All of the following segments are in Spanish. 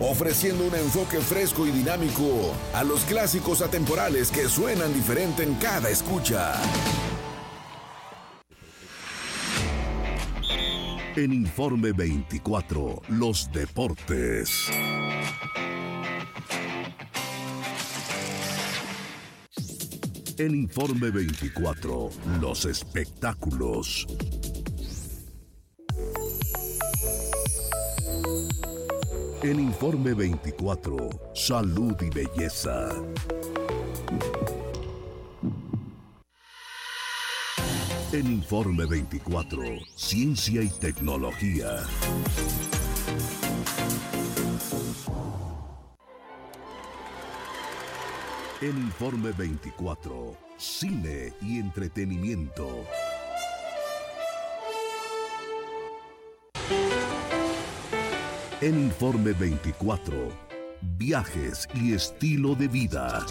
ofreciendo un enfoque fresco y dinámico a los clásicos atemporales que suenan diferente en cada escucha. En Informe 24, los deportes. En Informe 24, los espectáculos. En Informe 24, salud y belleza. En Informe 24, ciencia y tecnología. En Informe 24, cine y entretenimiento. En Informe 24, viajes y estilo de vida.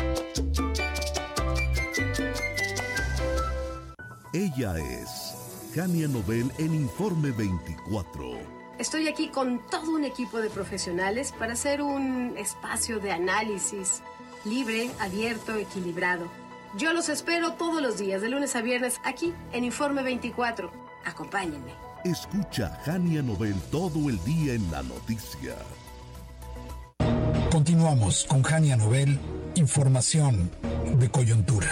Ella es Jania Nobel en Informe 24. Estoy aquí con todo un equipo de profesionales para hacer un espacio de análisis libre, abierto, equilibrado. Yo los espero todos los días, de lunes a viernes, aquí en Informe 24. Acompáñenme. Escucha Jania Nobel todo el día en la noticia. Continuamos con Jania Nobel, información de coyuntura.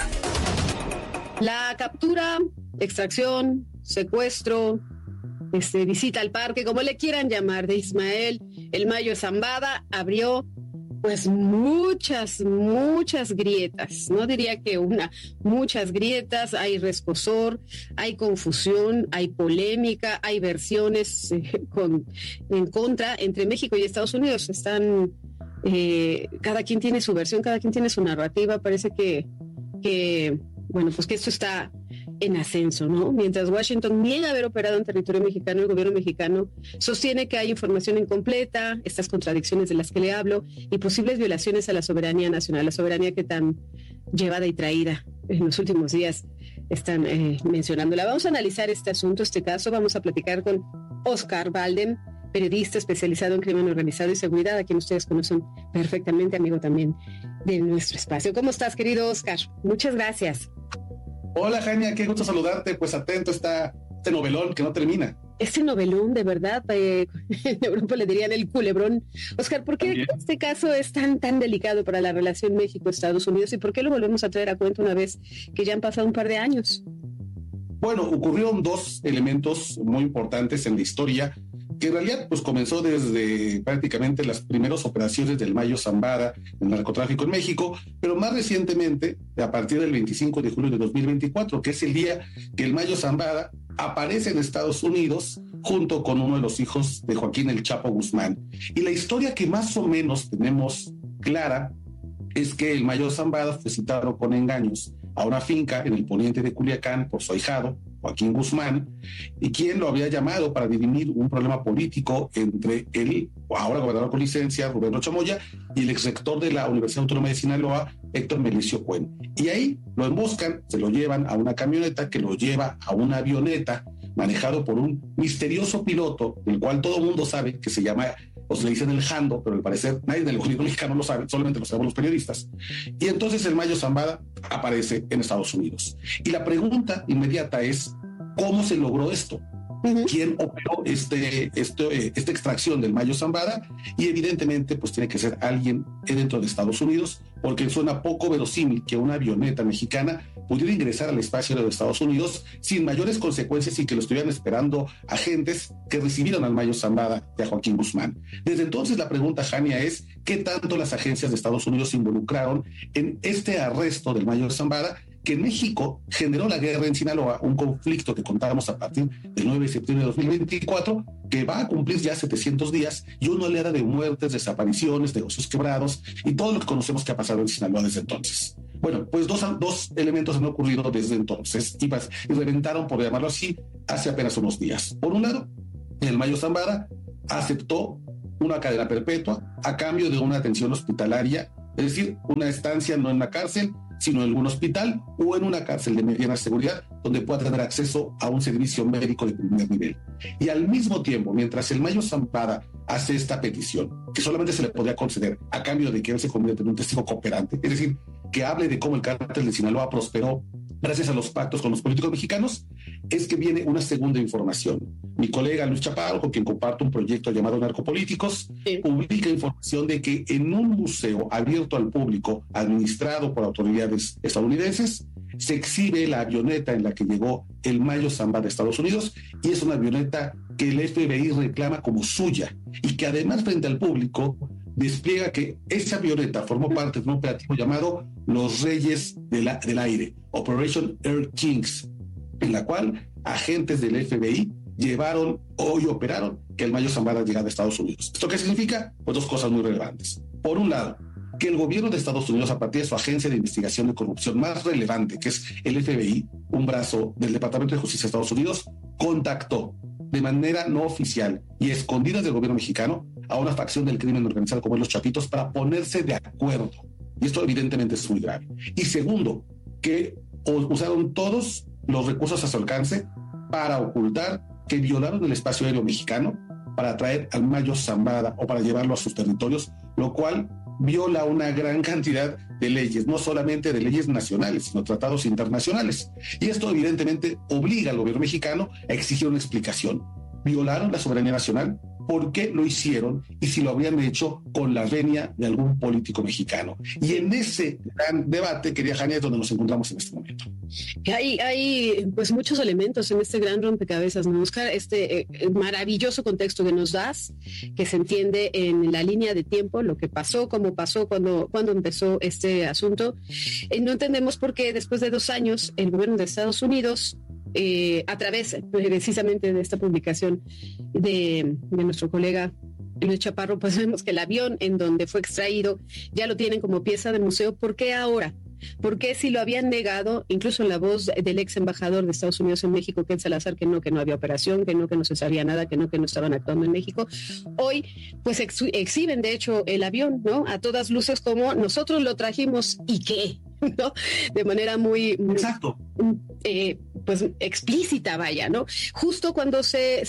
La captura, extracción, secuestro, visita al parque, como le quieran llamar, de Ismael El Mayo Zambada, abrió pues muchas grietas, no diría que una, muchas grietas, hay rescosor, hay confusión, hay polémica, hay versiones en contra entre México y Estados Unidos. Están, cada quien tiene su versión, cada quien tiene su narrativa, parece que bueno, pues que esto está en ascenso, ¿no? Mientras Washington niega haber operado en territorio mexicano, el gobierno mexicano sostiene que hay información incompleta, estas contradicciones de las que le hablo, y posibles violaciones a la soberanía nacional, la soberanía que tan llevada y traída en los últimos días están mencionándola. Vamos a analizar este asunto, este caso, vamos a platicar con Oscar Balden, periodista especializado en crimen organizado y seguridad, a quien ustedes conocen perfectamente, amigo también de nuestro espacio. ¿Cómo estás, querido Oscar? Muchas gracias. Hola, Jania, qué gusto saludarte. Pues atento está este novelón que no termina. Este novelón, de verdad, en Europa le dirían el culebrón. Oscar, ¿por qué También este caso es tan delicado para la relación México-Estados Unidos y por qué lo volvemos a traer a cuenta una vez que ya han pasado un par de años? Bueno, ocurrieron dos elementos muy importantes en la historia, que en realidad pues comenzó desde prácticamente las primeras operaciones del Mayo Zambada, el narcotráfico en México, pero más recientemente, a partir del 25 de julio de 2024, que es el día que el Mayo Zambada aparece en Estados Unidos junto con uno de los hijos de Joaquín El Chapo Guzmán. Y la historia que más o menos tenemos clara es que el Mayo Zambada fue citado con engaños a una finca en el poniente de Culiacán por su ahijado, Joaquín Guzmán, y quien lo había llamado para dirimir un problema político entre el ahora gobernador con licencia, Rubén Rocha Moya, y el exrector de la Universidad Autónoma de Sinaloa, Héctor Melicio Cuen. Y ahí lo emboscan, se lo llevan a una camioneta que lo lleva a una avioneta manejado por un misterioso piloto, el cual todo el mundo sabe que se llama, o se le dicen el Jando, pero al parecer nadie del gobierno mexicano lo sabe, solamente lo sabemos los periodistas. Y entonces el Mayo Zambada aparece en Estados Unidos. Y la pregunta inmediata es, ¿cómo se logró esto? ¿Quién operó esta extracción del Mayo Zambada? Y evidentemente pues tiene que ser alguien dentro de Estados Unidos, porque suena poco verosímil que una avioneta mexicana pudiera ingresar al espacio aéreo de Estados Unidos sin mayores consecuencias y que lo estuvieran esperando agentes que recibieron al Mayo Zambada y a Joaquín Guzmán. Desde entonces la pregunta, Jania, es ¿qué tanto las agencias de Estados Unidos se involucraron en este arresto del Mayo Zambada, que en México generó la guerra en Sinaloa, un conflicto que contábamos a partir del 9 de septiembre de 2024, que va a cumplir ya 700 días y una oleada de muertes, desapariciones, negocios quebrados y todo lo que conocemos que ha pasado en Sinaloa desde entonces? Bueno, pues dos elementos han ocurrido desde entonces y reventaron, por llamarlo así, hace apenas unos días. Por un lado, el Mayo Zambada aceptó una cadena perpetua a cambio de una atención hospitalaria, es decir, una estancia no en la cárcel, sino en algún hospital o en una cárcel de mediana seguridad donde pueda tener acceso a un servicio médico de primer nivel. Y al mismo tiempo, mientras el Mayo Zambada hace esta petición, que solamente se le podría conceder a cambio de que él se convierta en un testigo cooperante, es decir, que hable de cómo el cártel de Sinaloa prosperó gracias a los pactos con los políticos mexicanos, es que viene una segunda información. Mi colega Luis Chaparro, con quien comparto un proyecto llamado Narcopolíticos, publica información de que en un museo abierto al público, administrado por autoridades estadounidenses, se exhibe la avioneta en la que llegó el Mayo Zambada de Estados Unidos, y es una avioneta que el FBI reclama como suya, y que además frente al público despliega que esa avioneta formó parte de un operativo llamado Los Reyes del Aire, Operation Air Kings, en la cual agentes del FBI llevaron y operaron que el Mayo Zambada llegara a Estados Unidos. ¿Esto qué significa? Pues dos cosas muy relevantes. Por un lado, que el gobierno de Estados Unidos, a partir de su agencia de investigación de corrupción más relevante, que es el FBI, un brazo del Departamento de Justicia de Estados Unidos, contactó de manera no oficial y escondida del gobierno mexicano a una facción del crimen organizado como los Chapitos para ponerse de acuerdo. Y esto evidentemente es muy grave. Y segundo, que usaron todos los recursos a su alcance para ocultar que violaron el espacio aéreo mexicano para traer al Mayo Zambada o para llevarlo a sus territorios, lo cual viola una gran cantidad de leyes, no solamente de leyes nacionales, sino tratados internacionales. Y esto evidentemente obliga al gobierno mexicano a exigir una explicación. ¿Violaron la soberanía nacional? ¿Por qué lo hicieron? Y si lo habrían hecho con la venia de algún político mexicano. Y en ese gran debate, querida Jania, es donde nos encontramos en este momento. Hay pues muchos elementos en este gran rompecabezas, ¿no, Oscar? Este maravilloso contexto que nos das, que se entiende en la línea de tiempo, lo que pasó, cómo pasó, cuando empezó este asunto. No entendemos por qué después de 2 años el gobierno de Estados Unidos, a través precisamente de esta publicación de nuestro colega Luis Chaparro, pues vemos que el avión en donde fue extraído ya lo tienen como pieza de museo. ¿Por qué ahora? ¿Por qué si lo habían negado, incluso en la voz del ex embajador de Estados Unidos en México, Ken Salazar, que no había operación, que no se sabía nada, que no estaban actuando en México? Hoy, pues exhiben, de hecho, el avión, ¿no? A todas luces como nosotros lo trajimos y qué, ¿no? De manera muy exacto, pues explícita, vaya, ¿no? Justo cuando se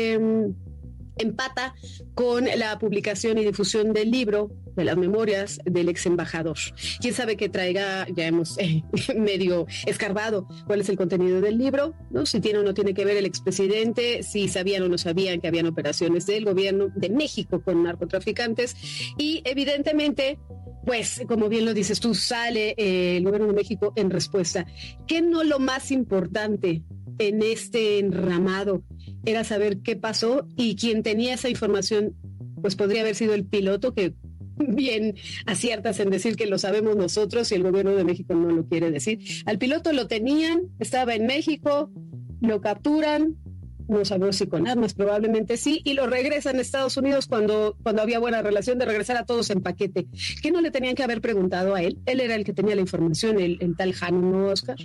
empata con la publicación y difusión del libro de las memorias del ex embajador. Quién sabe qué traiga, ya hemos medio escarbado cuál es el contenido del libro, ¿no? Si tiene o no tiene que ver el expresidente, si sabían o no sabían que habían operaciones del gobierno de México con narcotraficantes, y evidentemente, pues, como bien lo dices tú, sale el gobierno de México en respuesta. ¿Qué no lo más importante en este enramado era saber qué pasó? Y quien tenía esa información, pues podría haber sido el piloto, que bien aciertas en decir que lo sabemos nosotros y el gobierno de México no lo quiere decir. Al piloto lo tenían, estaba en México, lo capturan, no sabemos si con armas, probablemente sí, y lo regresan a Estados Unidos cuando había buena relación de regresar a todos en paquete. ¿Qué no le tenían que haber preguntado a él? Él era el que tenía la información, el tal Jano, ¿no, Oscar?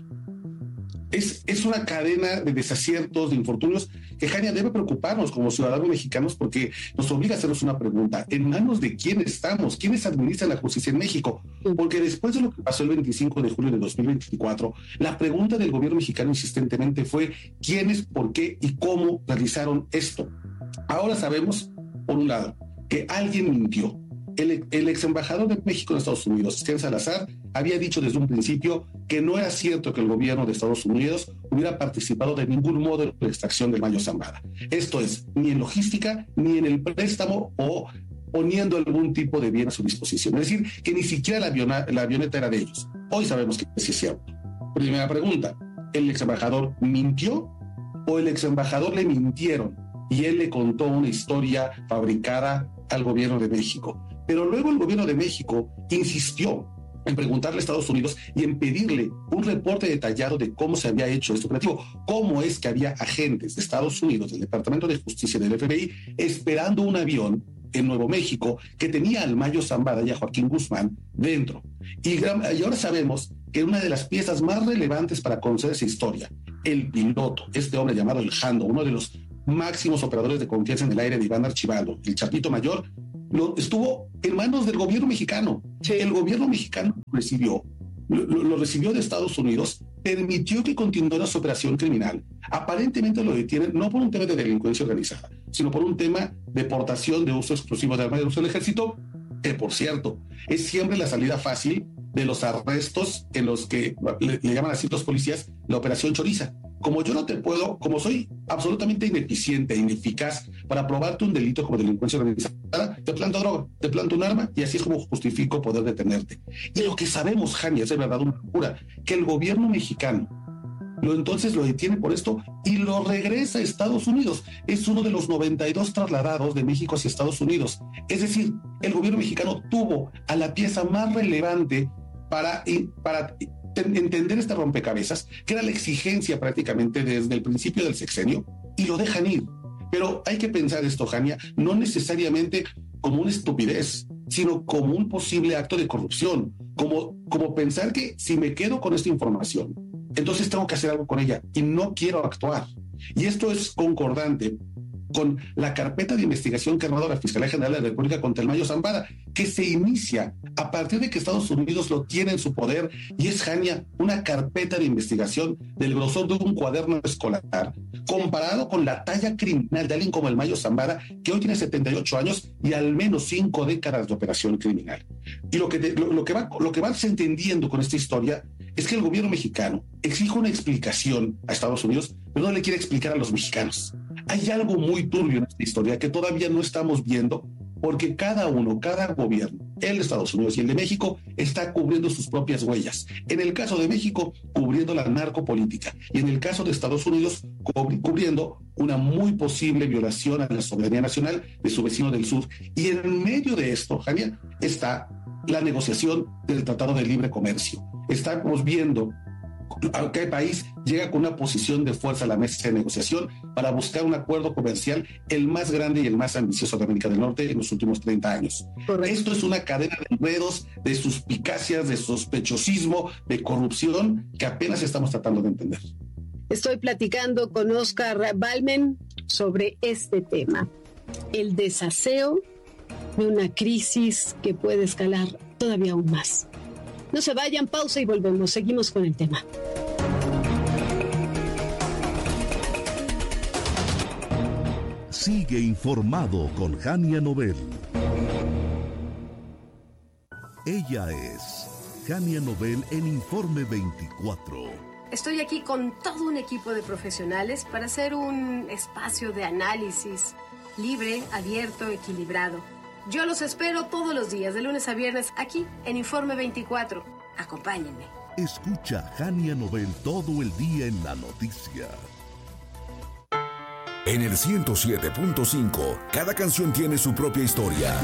Es una cadena de desaciertos, de infortunios, que, Jania, debe preocuparnos como ciudadanos mexicanos, porque nos obliga a hacernos una pregunta: ¿en manos de quién estamos? ¿Quiénes administran la justicia en México? Porque después de lo que pasó el 25 de julio de 2024, la pregunta del gobierno mexicano insistentemente fue ¿quiénes, por qué y cómo realizaron esto? Ahora sabemos, por un lado, que alguien mintió. El ex embajador de México en Estados Unidos, Ken Salazar, había dicho desde un principio que no era cierto que el gobierno de Estados Unidos hubiera participado de ningún modo en la extracción del Mayo Zambada. Esto es, ni en logística, ni en el préstamo o poniendo algún tipo de bien a su disposición. Es decir, que ni siquiera la avioneta era de ellos. Hoy sabemos que sí es cierto. Primera pregunta: ¿el ex embajador mintió o el ex embajador le mintieron y él le contó una historia fabricada al gobierno de México? Pero luego el gobierno de México insistió en preguntarle a Estados Unidos y en pedirle un reporte detallado de cómo se había hecho este operativo, cómo es que había agentes de Estados Unidos, del Departamento de Justicia del FBI, esperando un avión en Nuevo México que tenía al Mayo Zambada y a Joaquín Guzmán dentro. Y ahora sabemos que una de las piezas más relevantes para conocer esa historia, el piloto, este hombre llamado el Jando, uno de los máximos operadores de confianza en el aire de Iván Archibaldo, el Chapito Mayor, estuvo en manos del gobierno mexicano. Sí. El gobierno mexicano recibió lo recibió de Estados Unidos, permitió que continuara su operación criminal. Aparentemente lo detienen no por un tema de delincuencia organizada, sino por un tema de portación de uso exclusivo de armas de uso del ejército, que por cierto, es siempre la salida fácil de los arrestos en los que le llaman así los policías la operación choriza. Como yo no te puedo, como soy absolutamente ineficiente e ineficaz para probarte un delito como delincuencia organizada, te planto droga, te planto un arma y así es como justifico poder detenerte. Y lo que sabemos, Jania, es de verdad una locura, que el gobierno mexicano entonces lo detiene por esto y lo regresa a Estados Unidos. Es uno de los 92 trasladados de México hacia Estados Unidos. Es decir, el gobierno mexicano tuvo a la pieza más relevante para entender este rompecabezas, que era la exigencia prácticamente desde el principio del sexenio, y lo dejan ir. Pero hay que pensar esto, Jania, no necesariamente como una estupidez, sino como un posible acto de corrupción, como pensar que si me quedo con esta información, entonces tengo que hacer algo con ella y no quiero actuar. Y esto es concordante con la carpeta de investigación que ha armado la Fiscalía General de la República contra el Mayo Zambada, que se inicia a partir de que Estados Unidos lo tiene en su poder, y es, Jania, una carpeta de investigación del grosor de un cuaderno escolar, comparado con la talla criminal de alguien como el Mayo Zambada, que hoy tiene 78 años y al menos 5 décadas de operación criminal. Y lo que vas entendiendo con esta historia es que el gobierno mexicano exige una explicación a Estados Unidos, pero no le quiere explicar a los mexicanos. Hay algo muy turbio en esta historia que todavía no estamos viendo, porque cada gobierno, el de Estados Unidos y el de México, está cubriendo sus propias huellas. En el caso de México, cubriendo la narcopolítica, y en el caso de Estados Unidos, cubriendo una muy posible violación a la soberanía nacional de su vecino del sur. Y en medio de esto, Jania, está la negociación del Tratado de Libre Comercio. Estamos viendo a qué país llega con una posición de fuerza a la mesa de negociación para buscar un acuerdo comercial el más grande y el más ambicioso de América del Norte en los últimos 30 años. Correcto. Esto es una cadena de enredos, de suspicacias, de sospechosismo, de corrupción que apenas estamos tratando de entender. Estoy platicando con Oscar Balmen sobre este tema, el desaseo de una crisis que puede escalar todavía aún más. No se vayan, pausa y volvemos. Seguimos con el tema. Sigue informado con Jania Nobel. Ella es Jania Nobel en Informe 24. Estoy aquí con todo un equipo de profesionales para hacer un espacio de análisis libre, abierto, equilibrado. Yo los espero todos los días, de lunes a viernes, aquí en Informe 24. Acompáñenme. Escucha Jania Nobel todo el día en la noticia. En el 107.5, cada canción tiene su propia historia.